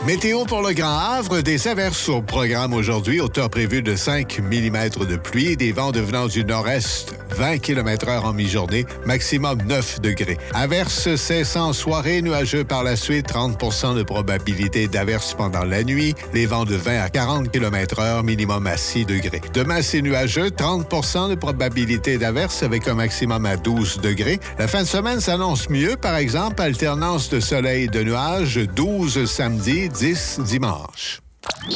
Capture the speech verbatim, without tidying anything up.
Météo pour le Grand Havre, des averses au programme aujourd'hui, hauteur prévue de cinq millimètres de pluie, des vents devenant du nord-est, vingt kilomètres heure en mi-journée, maximum neuf degrés. Averses cessant en soirée, nuageux par la suite, trente pour cent de probabilité d'averses pendant la nuit, les vents de vingt à quarante kilomètres heure, minimum à six degrés. Demain, c'est nuageux, trente pour cent de probabilité d'averses avec un maximum à douze degrés. La fin de semaine s'annonce mieux, par exemple, alternance de soleil et de nuages, douze samedi, dix dimanche.